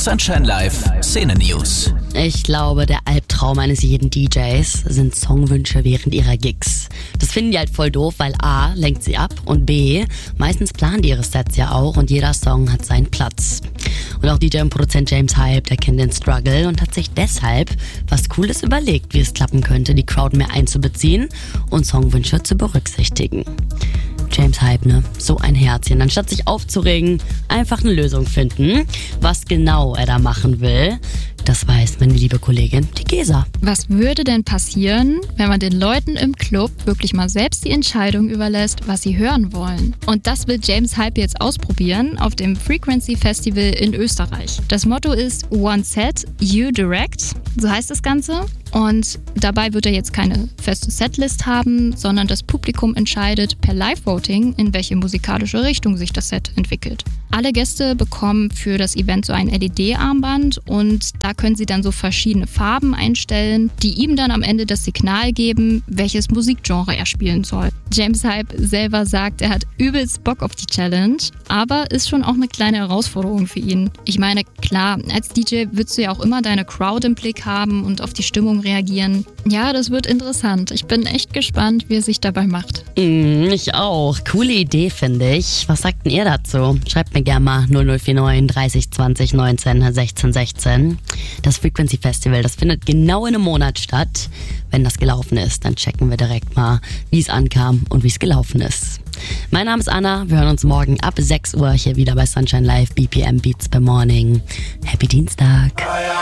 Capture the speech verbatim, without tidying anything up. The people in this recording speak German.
Sunshine Live Szene News. Ich glaube, der Albtraum eines jeden D Js sind Songwünsche während ihrer Gigs. Das finden die halt voll doof, weil A, lenkt sie ab und B, meistens planen die ihre Sets ja auch und jeder Song hat seinen Platz. Und auch D J und Produzent James Hype, der kennt den Struggle und hat sich deshalb was Cooles überlegt, wie es klappen könnte, die Crowd mehr einzubeziehen und Songwünsche zu berücksichtigen. James Hype, ne? So ein Herzchen. Anstatt sich aufzuregen, einfach eine Lösung finden. Was genau er da machen will, das weiß meine liebe Kollegin, die Gesa. Was würde denn passieren, wenn man den Leuten im Club wirklich mal selbst die Entscheidung überlässt, was sie hören wollen? Und das will James Hype jetzt ausprobieren auf dem Frequency Festival in Österreich. Das Motto ist One Set, You Direct, so heißt das Ganze. Und dabei wird er jetzt keine feste Setlist haben, sondern das Publikum entscheidet per Live-Voting, in welche musikalische Richtung sich das Set entwickelt. Alle Gäste bekommen für das Event so ein L E D-Armband und da können sie dann so verschiedene Farben einstellen, die ihm dann am Ende das Signal geben, welches Musikgenre er spielen soll. James Hype selber sagt, er hat übelst Bock auf die Challenge, aber ist schon auch eine kleine Herausforderung für ihn. Ich meine, klar, als D J willst du ja auch immer deine Crowd im Blick haben und auf die Stimmung reagieren. Ja, das wird interessant. Ich bin echt gespannt, wie er sich dabei macht. Mm, ich auch. Coole Idee, finde ich. Was sagt denn ihr dazu? Schreibt mir gerne mal null null vier neun dreißig zwanzig neunzehn sechzehn sechzehn. Das Frequency Festival, das findet genau in einem Monat statt. Wenn das gelaufen ist, dann checken wir direkt mal, wie es ankam und wie es gelaufen ist. Mein Name ist Anna. Wir hören uns morgen ab sechs Uhr hier wieder bei Sunshine Live, B P M Beats per Morning. Happy Dienstag.